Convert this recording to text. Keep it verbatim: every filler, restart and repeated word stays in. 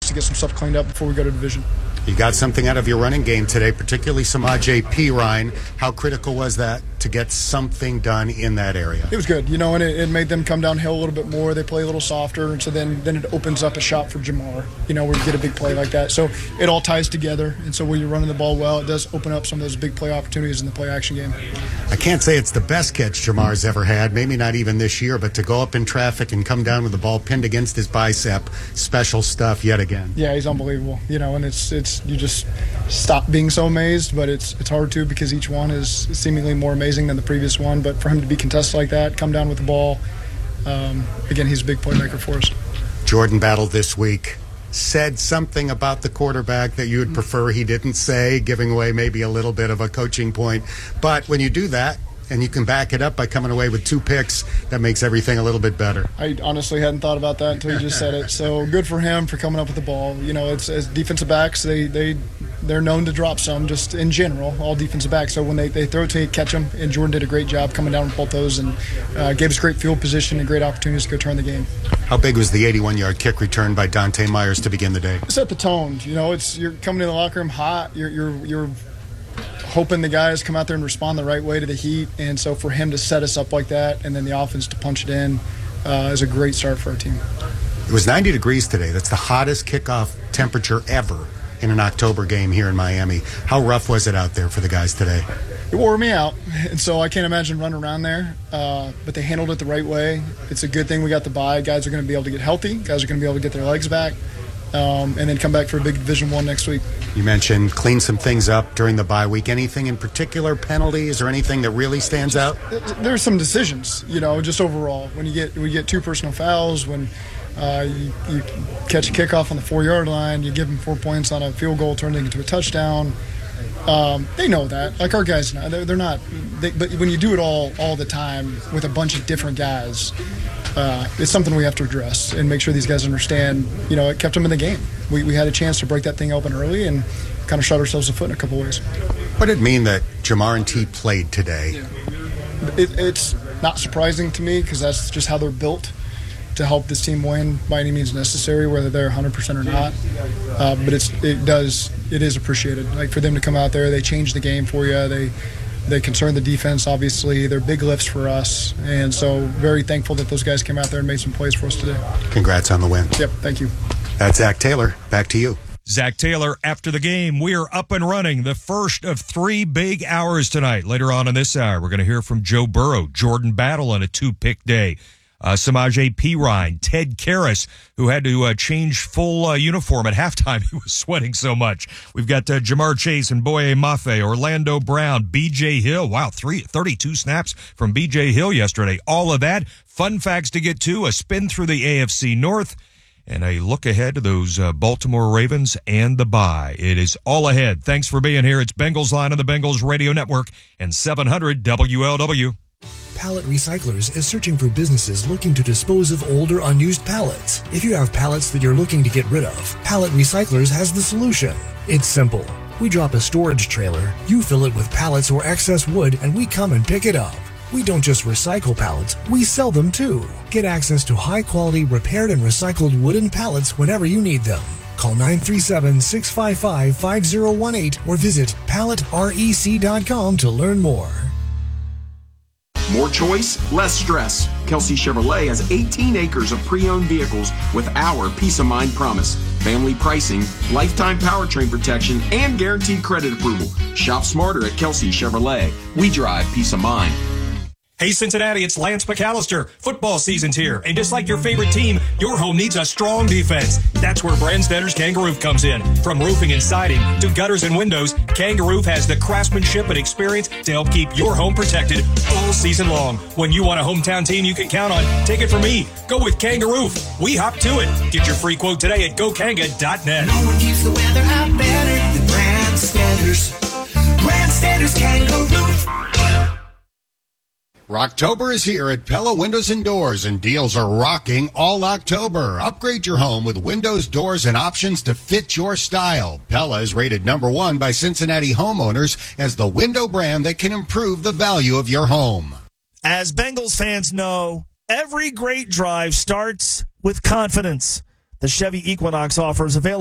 to get some stuff cleaned up before we go to division. You got something out of your running game today, particularly Samaje Perine. How critical was that to get something done in that area? It was good, you know, and it, it made them come downhill a little bit more. They play a little softer, and so then, then it opens up a shot for Jamar, you know, where you get a big play like that. So it all ties together, and so when you're running the ball well, it does open up some of those big play opportunities in the play action game. I can't say it's the best catch Jamar's ever had, maybe not even this year, but to go up in traffic and come down with the ball pinned against his bicep, special stuff yet again. Yeah, he's unbelievable, you know, and it's it's you just stop being so amazed, but it's it's hard to because each one is seemingly more amazing than the previous one. But for him to be contested like that, come down with the ball, um, again, he's a big playmaker for us. Jordan Battle this week said something about the quarterback that you would prefer he didn't say, giving away maybe a little bit of a coaching point. But when you do that, and you can back it up by coming away with two picks, that makes everything a little bit better. I honestly hadn't thought about that until you just said it. So good for him for coming up with the ball. You know, it's as defensive backs, they, they, they're known to drop some, just in general, all defensive backs. So when they, they throw it to you, catch them, and Jordan did a great job coming down with both those and uh, gave us great field position and great opportunities to go turn the game. How big was the eighty-one-yard kick return by Dante Myers to begin the day? Set the tone. You know, it's you're coming in the locker room hot. You're you're you're hoping the guys come out there and respond the right way to the heat, and so for him to set us up like that and then the offense to punch it in uh, is a great start for our team. It was ninety degrees today. That's the hottest kickoff temperature ever in an October game here in Miami. How rough was it out there for the guys today? It wore me out, and so I can't imagine running around there, uh, but they handled it the right way. It's a good thing we got the bye. Guys are going to be able to get healthy. Guys are going to be able to get their legs back. Um, and then come back for a big Division One next week. You mentioned clean some things up during the bye week. Anything in particular, penalties or anything that really stands out? There's some decisions, you know, just overall. When you get we get two personal fouls, when uh, you, you catch a kickoff on the four-yard line, you give them four points on a field goal, turning it into a touchdown. Um, they know that. Like our guys know. They're, they're not. They, but when you do it all all the time with a bunch of different guys, Uh, it's something we have to address and make sure these guys understand, you know, it kept them in the game. We, we had a chance to break that thing open early and kind of shot ourselves a foot in a couple ways. What did it mean that Jamar and T played today? It, it's not surprising to me because that's just how they're built to help this team win by any means necessary, whether they're one hundred percent or not. Uh, but it's it does it is appreciated. Like for them to come out there, they change the game for you. They They concern the defense, obviously. They're big lifts for us. And so very thankful that those guys came out there and made some plays for us today. Congrats on the win. Yep, thank you. That's Zach Taylor. Back to you. Zach Taylor, after the game, we are up and running. The first of three big hours tonight. Later on in this hour, we're going to hear from Joe Burrow, Jordan Battle on a two-pick day. Uh, Samaje Perine, Ted Karras, who had to uh, change full uh, uniform at halftime. He was sweating so much. We've got uh, Jamar Chase and Boye Mafe, Orlando Brown, B J Hill. Wow, three, thirty-two snaps from B J Hill yesterday. All of that. Fun facts to get to, a spin through the A F C North, and a look ahead to those uh, Baltimore Ravens and the bye. It is all ahead. Thanks for being here. It's Bengals Line on the Bengals Radio Network and seven hundred W L W. Pallet Recyclers is searching for businesses looking to dispose of older, unused pallets. If you have pallets that you're looking to get rid of, Pallet Recyclers has the solution. It's simple. We drop a storage trailer, you fill it with pallets or excess wood, and we come and pick it up. We don't just recycle pallets, we sell them too. Get access to high-quality repaired and recycled wooden pallets whenever you need them. Call nine three seven, six five five, five zero one eight or visit pallet rec dot com to learn more. More choice, less stress. Kelsey Chevrolet has eighteen acres of pre-owned vehicles with our peace of mind promise. Family pricing, lifetime powertrain protection, and guaranteed credit approval. Shop smarter at Kelsey Chevrolet. We drive peace of mind. Hey Cincinnati, it's Lance McAllister. Football season's here, and just like your favorite team, your home needs a strong defense. That's where Brandstetter's Kangaroof comes in. From roofing and siding to gutters and windows, Kangaroof has the craftsmanship and experience to help keep your home protected all season long. When you want a hometown team you can count on, take it from me. Go with Kangaroof. We hop to it. Get your free quote today at go kanga dot net. No one keeps the weather out better than Brandstetter's. Brandstetter's Kangaroof. Rocktober is here at Pella Windows and Doors, and deals are rocking all October. Upgrade your home with windows, doors, and options to fit your style. Pella is rated number one by Cincinnati homeowners as the window brand that can improve the value of your home. As Bengals fans know, every great drive starts with confidence. The Chevy Equinox offers available